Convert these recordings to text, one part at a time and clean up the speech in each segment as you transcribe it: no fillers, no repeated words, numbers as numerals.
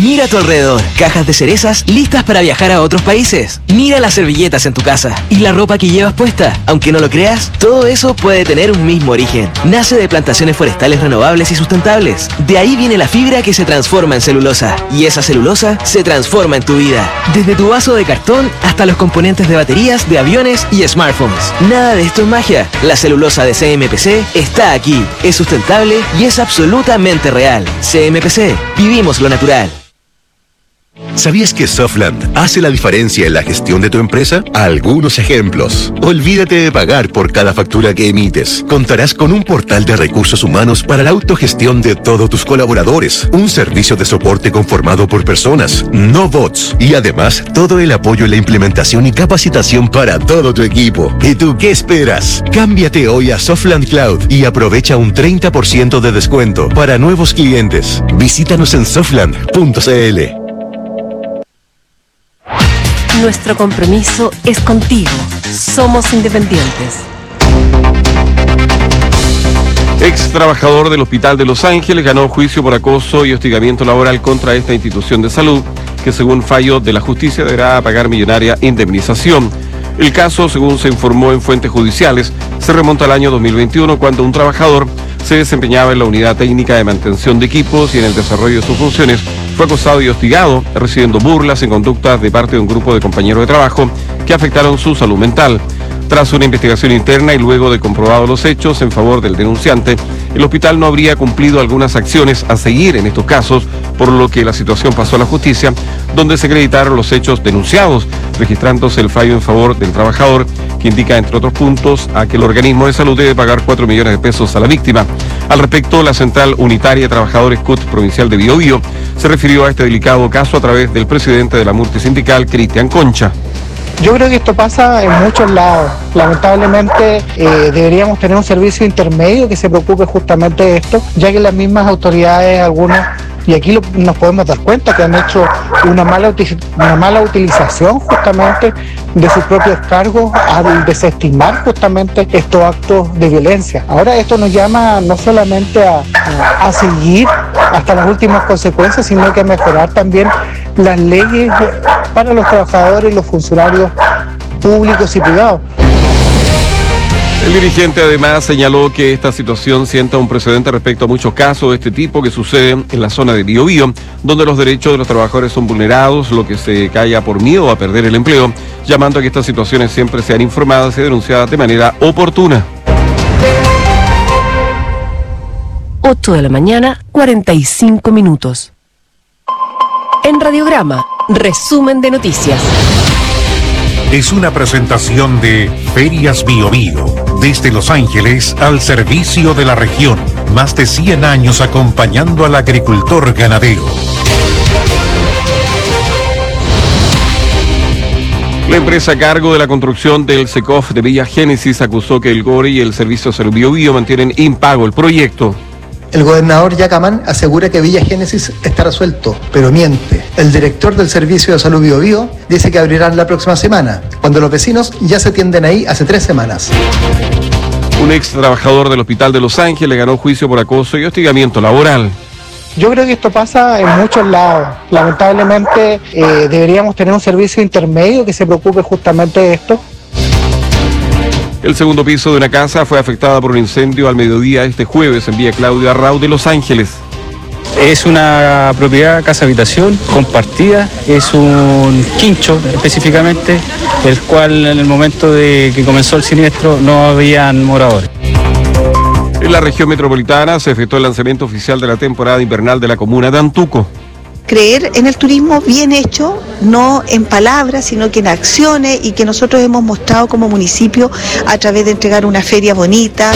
Mira a tu alrededor, cajas de cerezas listas para viajar a otros países. Mira las servilletas en tu casa y la ropa que llevas puesta. Aunque no lo creas, todo eso puede tener un mismo origen. Nace de plantaciones forestales renovables y sustentables. De ahí viene la fibra que se transforma en celulosa. Y esa celulosa se transforma en tu vida. Desde tu vaso de cartón hasta los componentes de baterías, de aviones y smartphones. Nada de esto es magia. La celulosa de CMPC está aquí. Es sustentable y es absolutamente real. CMPC. Vivimos lo natural. ¿Sabías que Softland hace la diferencia en la gestión de tu empresa? Algunos ejemplos. Olvídate de pagar por cada factura que emites. Contarás con un portal de recursos humanos para la autogestión de todos tus colaboradores. Un servicio de soporte conformado por personas, no bots. Y además, todo el apoyo en la implementación y capacitación para todo tu equipo. ¿Y tú qué esperas? Cámbiate hoy a Softland Cloud y aprovecha un 30% de descuento para nuevos clientes. Visítanos en softland.cl. Nuestro compromiso es contigo. Somos independientes. Ex trabajador del Hospital de Los Ángeles ganó juicio por acoso y hostigamiento laboral contra esta institución de salud, que según fallo de la justicia deberá pagar millonaria indemnización. El caso, según se informó en fuentes judiciales, se remonta al año 2021, cuando un trabajador se desempeñaba en la unidad técnica de mantención de equipos y en el desarrollo de sus funciones fue acosado y hostigado, recibiendo burlas en conductas de parte de un grupo de compañeros de trabajo que afectaron su salud mental. Tras una investigación interna y luego de comprobados los hechos en favor del denunciante, el hospital no habría cumplido algunas acciones a seguir en estos casos, por lo que la situación pasó a la justicia, donde se acreditaron los hechos denunciados, registrándose el fallo en favor del trabajador, que indica, entre otros puntos, a que el organismo de salud debe pagar 4 millones de pesos a la víctima. Al respecto, la Central Unitaria de Trabajadores CUT Provincial de Biobío se refirió a este delicado caso a través del presidente de la multisindical, Cristian Concha. Yo creo que esto pasa en muchos lados. Lamentablemente deberíamos tener un servicio intermedio que se preocupe justamente de esto, ya que las mismas autoridades, algunas, y aquí nos podemos dar cuenta que han hecho una mala utilización justamente de sus propios cargos al desestimar justamente estos actos de violencia. Ahora esto nos llama no solamente a seguir hasta las últimas consecuencias, sino que a mejorar también las leyes para los trabajadores y los funcionarios públicos y privados. El dirigente además señaló que esta situación sienta un precedente respecto a muchos casos de este tipo que suceden en la zona de Biobío, donde los derechos de los trabajadores son vulnerados, lo que se calla por miedo a perder el empleo, llamando a que estas situaciones siempre sean informadas y denunciadas de manera oportuna. 8 de la mañana, 45 minutos. En Radiograma, resumen de noticias. Es una presentación de Ferias Biobío, desde Los Ángeles al servicio de la región. Más de 100 años acompañando al agricultor ganadero. La empresa a cargo de la construcción del SECOF de Villa Génesis acusó que el GORE y el Servicio Salud Biobío mantienen impago el proyecto. El gobernador Yacamán asegura que Villa Génesis está resuelto, pero miente. El director del Servicio de Salud Biobío dice que abrirán la próxima semana, cuando los vecinos ya se tienden ahí hace 3 semanas. Un ex trabajador del Hospital de Los Ángeles ganó juicio por acoso y hostigamiento laboral. Yo creo que esto pasa en muchos lados. Lamentablemente deberíamos tener un servicio intermedio que se preocupe justamente de esto. El segundo piso de una casa fue afectada por un incendio al mediodía este jueves en Vía Claudia Arrau de Los Ángeles. Es una propiedad, casa-habitación, compartida, es un quincho específicamente, el cual en el momento de que comenzó el siniestro no habían moradores. En la región metropolitana se efectuó el lanzamiento oficial de la temporada invernal de la comuna de Antuco. Creer en el turismo bien hecho, no en palabras, sino que en acciones, y que nosotros hemos mostrado como municipio a través de entregar una feria bonita.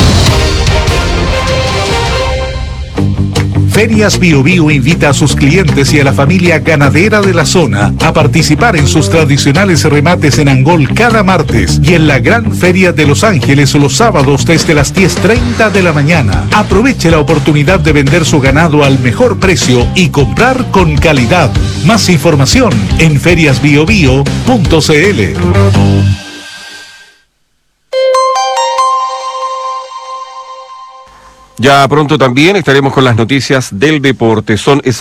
Ferias Biobío invita a sus clientes y a la familia ganadera de la zona a participar en sus tradicionales remates en Angol cada martes y en la Gran Feria de Los Ángeles los sábados desde las 10:30 de la mañana. Aproveche la oportunidad de vender su ganado al mejor precio y comprar con calidad. Más información en feriasbiobío.cl. Ya pronto también estaremos con las noticias del deporte. Son